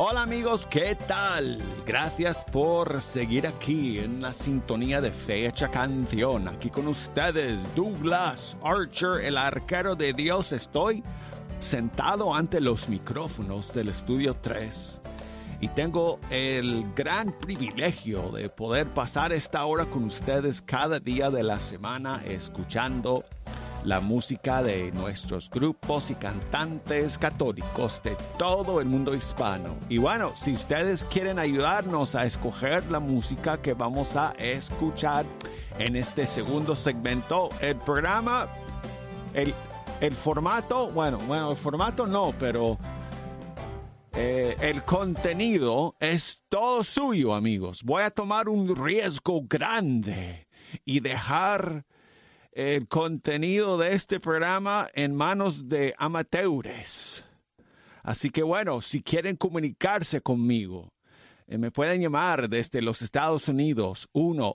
Hola amigos, ¿qué tal? Gracias por seguir aquí en la sintonía de Fecha Canción. Aquí con ustedes, Douglas Archer, el arquero de Dios. Estoy sentado ante los micrófonos del Estudio 3 y tengo el gran privilegio de poder pasar esta hora con ustedes cada día de la semana escuchando la música de nuestros grupos y cantantes católicos de todo el mundo hispano. Y bueno, si ustedes quieren ayudarnos a escoger la música que vamos a escuchar en este segundo segmento, el programa, el formato, bueno, el formato no, pero el contenido es todo suyo, amigos. Voy a tomar un riesgo grande y dejar el contenido de este programa en manos de amateurs. Así que bueno, si quieren comunicarse conmigo, me pueden llamar desde los Estados Unidos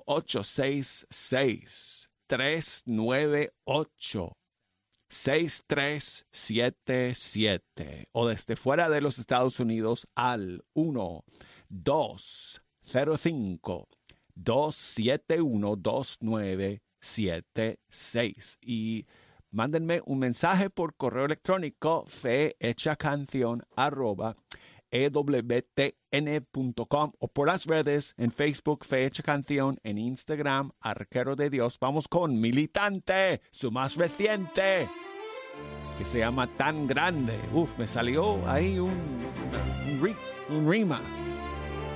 1-866-398-6377 o desde fuera de los Estados Unidos al 1-205-271-2976 y mándenme un mensaje por correo electrónico fehechacanción@ewtn.com o por las redes en Facebook Fe Hecha Canción, en Instagram Arquero de Dios. Vamos con Militante, su más reciente, que se llama Tan Grande. Me salió ahí un rima.